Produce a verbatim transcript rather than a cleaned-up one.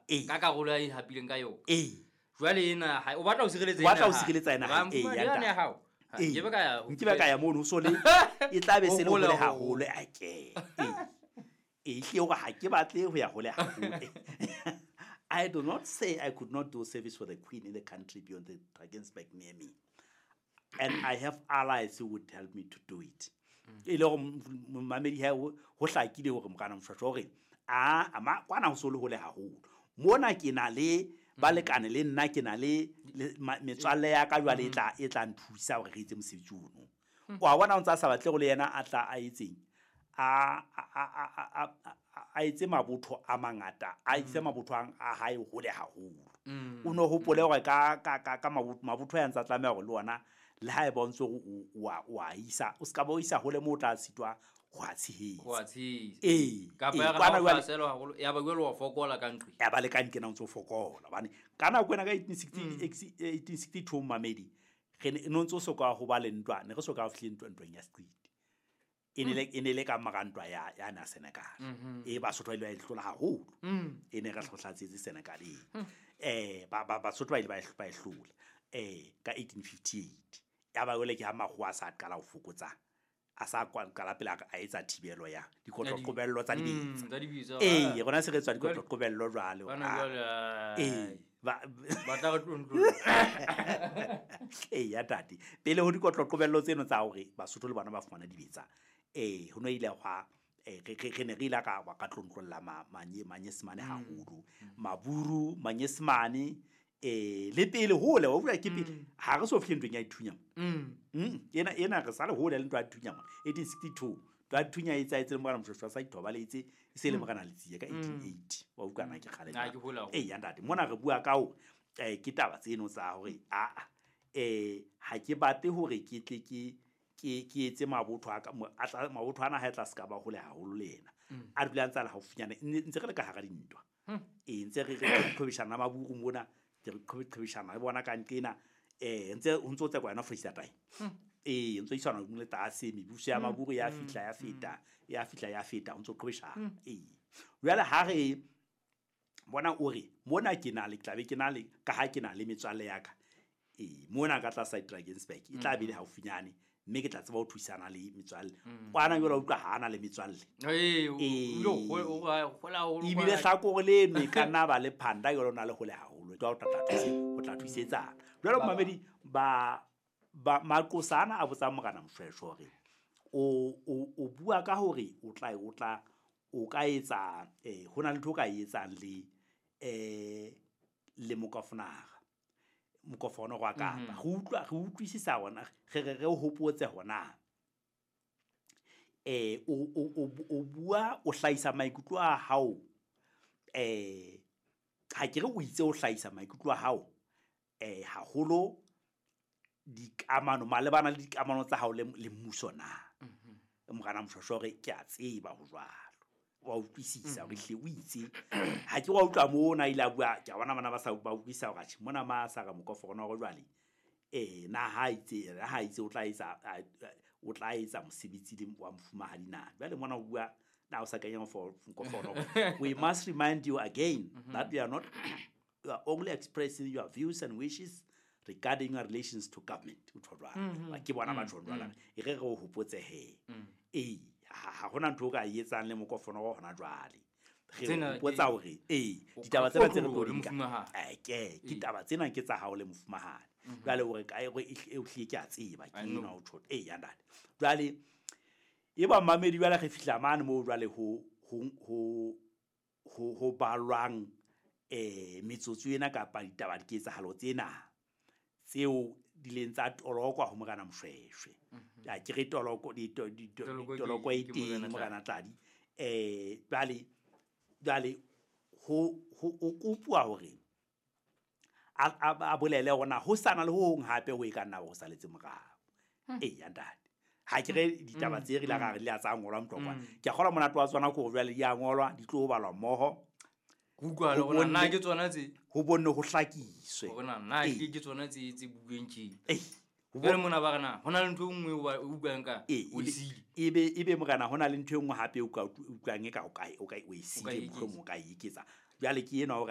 ka karolo ya e hapileng ka yona ee jwale ena ha o batla ho sireletsa ena batla ho sireletsa ena ee ya ya hao ke be ka ya ke be ka ya mono so le e tla be se le hole haholo a ke ee hle o ha ke batle ho ya hole haholo I do not say I could not do service for the Queen in the country beyond the Drakensberg near me. And I have allies who would help me to do it. E le go mamedi ha ho hlakile hore mokana mshwashwa hore a ama kwana ho solo hole haholo. Mona ke na le ba lekane le nna ke na le metswalle ya ka jwale etla etla nthusa hore re itse mosebetsi ono. Wa bona o ntsa sa batle go le yena a tla a itseng. A a a a itse mabotho a mangata a itse mabotho a hae hole haholo o no hopole gore ka ka ka mabotho ya ntsa tlamela go le ona le ha e bontse wa wa isa o ska bo isa hole mo tla sitwa wa tshihisa wa tshihisa eh ka ba ga ba selo haholo ya ba gwelo wa fokola ka ntwe ya ba le ka nkena ntse o fokola bane kana kwena ka eighteen sixty-two mamedi gene no ntse o soka go ba le ntwa ne go soka go fhle ntwa ntweng ya street inele inele ka magantwa ya ya na Senegal e ba sotho ile ba ihlola haholo ene ga tlhohlatsetse Senegal eh ba ba sotho ile ba ba ihlola eh ka eighteen fifty-eight ya ba wele ke ha magwa sa kala go fokotsa a sa kwa kala pela a etsa thibelo ya dikotlo qobello tsa dibitsa tsa dibitsa eh gona se re tswa dikotlo qobello jwale eh ba ba ta go ntlo eh ya tati pele ho dikotlo qobello tseno tsa hore ba sotho le bana ba fumana dibitsa eh ho no ile gwa eh re ne re ila ka wa ka tlontlolla manye manyesemane haholo maburu manyesemane eh le pele hole o bua ke pele ha re so fihle ntweng ya ithunya mm ena ena re sale hole le ntwa ithunya eighteen sixty-two twa ithunya e tsaetse le mogana mshwashwa sa ithobaletse e se le mogana letsie ka eighteen eighty wa ukana ke khale eh ya ndate mona re bua ka o eh ke taba tseno tsa hore a eh ha ke bate hore ke tle ke ke ke etse mabotho a mabotho ana ha etla ska ba hole haholo lena a dula ntsa la haufinyana ntse re le ka ha ga dintwa e ntse re re khobishana maburu mona ke re khobishana re bona ka ntena eh ntse o ntse o tsa kwa na freestyle time eh ntse isana mo le tase mebuso ya maburu ya fitla ya feta ya fitla ya feta o ntse o khobishana eh jwale ha re bona o re mona ke na le tlabe ke na le ka ha ke na le metswalle ya ka eh mona ka tla side Drakensberg e tla be le haufinyane mme ke tla tseba o thusana le metswalle kwana jwale o tla hana le metswalle eh o go gola o e bile hlako le me kana ba le phanda yo lona le go le haholo twa o tla thuse o tla thusetsana jwale mamedi ba ba maqosana a botsa mogana mshweshwe hore o o bua ka hore o tla o tla o ka etsa eh hona le thoka etsang le eh le mokofonaga mokofono gwa ka ba go utlwa go utlwisisa bona ge re re hopotse hona eh o o o bua o hlaisa maikutlo a hao eh ha ke re o itse o hlaisa maikutlo a hao eh haholo dikamano malebana le dikamano tsa hao le mmuso na mogana mshwashwa re ke a tseba go jwalo wa utlwisisa re hle o itse ha ke wa utlwa mona ile a bua ke bona bana ba sa ba utlwisa ga tshi mona ma sa ga mokofona go jwale eh na ha itse ha itse o tla etsa o tla etsa mosebetsi le wa mfumahadi na bale mona o bua na o sa kanya for mokofona we must remind you again mm -hmm. that we are not you are only expressing your views and wishes regarding your relations to government uthwa ba ke bona ba tshondwala e re re o hopotse he eh ha hona ntho ka yetsang le mokofona go hona jwale re potsa hore eh ditaba tsena tse re go dinka eh ke ditaba tsena ke tsa hao le mofumahadi jwale hore ka e e hle ke a tseba ke nna o thot eh ya ndane jwale e ba mamedi jwale ge fihla mane mo jwale ho ho ho ho balwang eh metsotso ena ka pa ditaba di ke tsa halo tsena tseo di lentsa tolokwa ho mogana mshweshwe ya ke re toloko di toloko e teng mogana tladi eh bale bale ho ho kupua hore a bolele gona ho sana le ho hape o e ka nna go saletse mogao eh ya ndate ha ke re ditaba tse re la ga re le a tsa ngolwa mtokwa ke gola monato wa tswana go jwale ya ngolwa di tlo balwa mmoho go kwa le gona nna ke tsona tse ho bonne go hlakiswe gona nna ke ke tsona tse tse buentši eh ho mona ba gana hona le ntho nngwe wa utlwang ka o isile ebe ebe mogana hona le ntho nngwe hape o ka utlwang e ka o ka o ka o isile mo ka iketsa jale ke ena